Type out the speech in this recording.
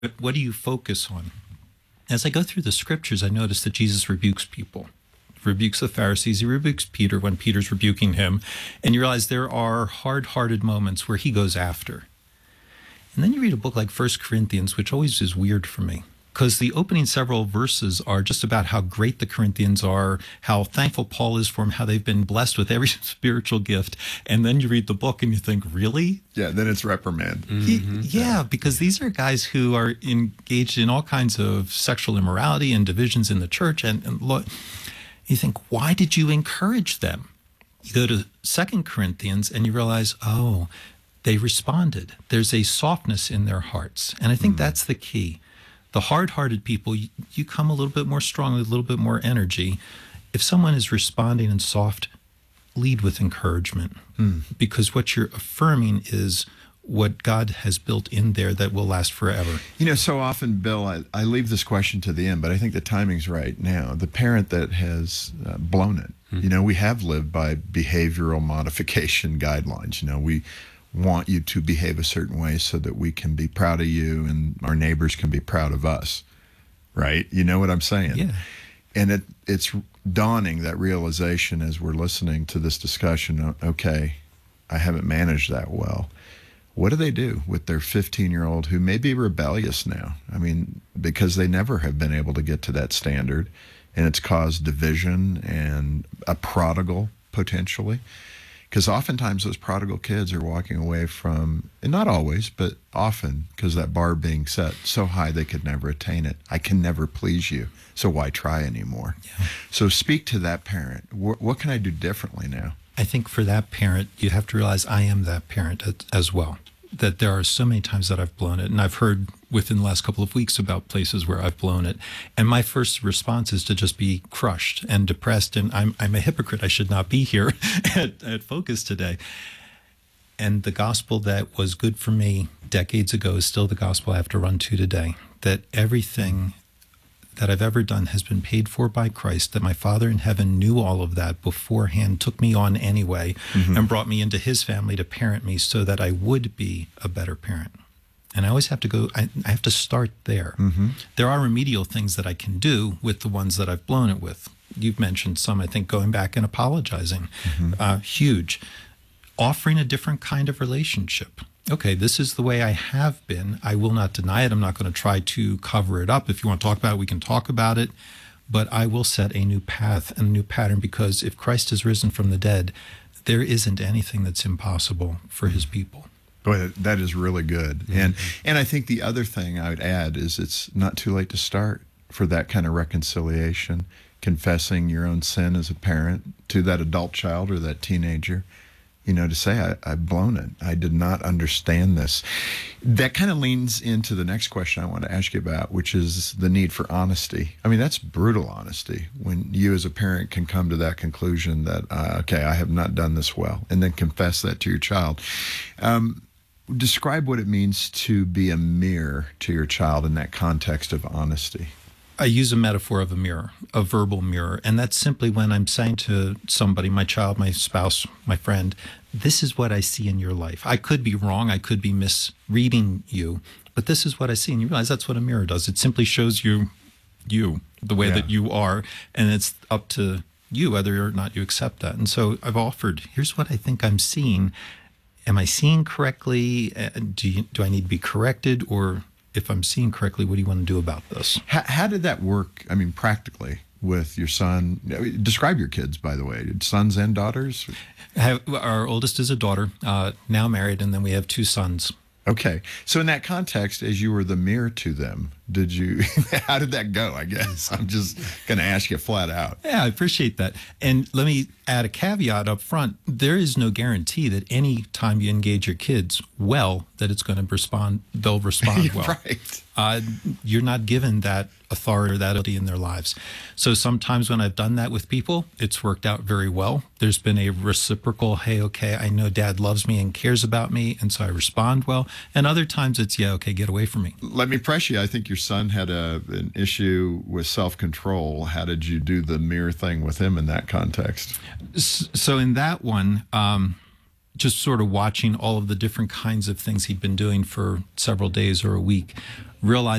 But what do you focus on? As I go through the scriptures, I notice that Jesus rebukes people. He rebukes the Pharisees. He rebukes Peter when Peter's rebuking him. And you realize there are hard-hearted moments where he goes after. And then you read a book like 1 Corinthians, which always is weird for me, because the opening several verses are just about how great the Corinthians are, how thankful Paul is for them, how they've been blessed with every spiritual gift. And then you read the book and you think, really? Yeah, then it's reprimand. Yeah, because these are guys who are engaged in all kinds of sexual immorality and divisions in the church. And look, you think, why did you encourage them? You go to 2 Corinthians and you realize, oh, they responded. There's a softness in their hearts. And I think that's the key. The hard-hearted people, you come a little bit more strongly, a little bit more energy. If someone is responding and soft, lead with encouragement, because what you're affirming is what God has built in there that will last forever. You know, so often, Bill, I leave this question to the end, but I think the timing's right now. The parent that has blown it, you know, we have lived by behavioral modification guidelines. You know, we want you to behave a certain way so that we can be proud of you and our neighbors can be proud of us, right? You know what I'm saying? Yeah. And it's dawning, that realization as we're listening to this discussion, okay, I haven't managed that well. What do they do with their 15-year-old who may be rebellious now? I mean, because they never have been able to get to that standard, and it's caused division and a prodigal potentially. Because oftentimes those prodigal kids are walking away from, and not always, but often, because that bar being set so high they could never attain it. I can never please you, so why try anymore? Yeah. So speak to that parent. What can I do differently now? I think for that parent, you have to realize I am that parent as well, that there are so many times that I've blown it. And I've heard within the last couple of weeks about places where I've blown it. And my first response is to just be crushed and depressed. And I'm a hypocrite. I should not be here at Focus today. And the gospel that was good for me decades ago is still the gospel I have to run to today, that everything that I've ever done has been paid for by Christ, that my Father in heaven knew all of that beforehand, took me on anyway, and brought me into his family to parent me so that I would be a better parent. And I always have to go, I have to start there. There are remedial things that I can do with the ones that I've blown it with. You've mentioned some, I think, going back and apologizing. Huge. Offering a different kind of relationship. Okay, this is the way I have been. I will not deny it. I'm not going to try to cover it up. If you want to talk about it, we can talk about it. But I will set a new path and a new pattern, because if Christ has risen from the dead, there isn't anything that's impossible for his people. Boy, that is really good. And I think the other thing I would add is it's not too late to start for that kind of reconciliation, confessing your own sin as a parent to that adult child or that teenager. You know, to say, I've blown it. I did not understand this. That kind of leans into the next question I want to ask you about, which is the need for honesty. I mean, that's brutal honesty when you as a parent can come to that conclusion that, okay, I have not done this well, and then confess that to your child. Describe what it means to be a mirror to your child in that context of honesty. I use a metaphor of a mirror, a verbal mirror. And that's simply when I'm saying to somebody, my child, my spouse, my friend, this is what I see in your life. I could be wrong. I could be misreading you, but this is what I see. And you realize that's what a mirror does. It simply shows you the way that you are. And it's up to you whether or not you accept that. And so I've offered, here's what I think I'm seeing. Am I seeing correctly? Do I need to be corrected? Or if I'm seeing correctly, what do you want to do about this? How did that work, I mean, practically with your son? Describe your kids, by the way. Sons and daughters? Our oldest is a daughter, now married, and then we have two sons. Okay. So in that context, as you were the mirror to them, how did that go, I guess? I'm just going to ask you flat out. Yeah, I appreciate that. And let me add a caveat up front. There is no guarantee that any time you engage your kids well, that it's going to respond, they'll respond well. Right. You're not given that authority or that ability in their lives. So sometimes when I've done that with people, it's worked out very well. There's been a reciprocal, hey, okay, I know dad loves me and cares about me, and so I respond well. And other times it's, yeah, okay, get away from me. Let me press you. I think your son had an issue with self-control. How did you do the mirror thing with him in that context? So in that one, just sort of watching all of the different kinds of things he'd been doing for several days or a week, realized